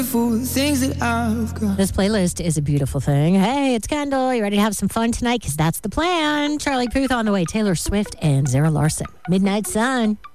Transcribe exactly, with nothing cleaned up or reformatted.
things that I've got. This playlist is a beautiful thing. Hey, it's Kendall. You ready to have some fun tonight? Because that's the plan. Charlie Puth on the way. Taylor Swift and Zara Larson. Midnight Sun.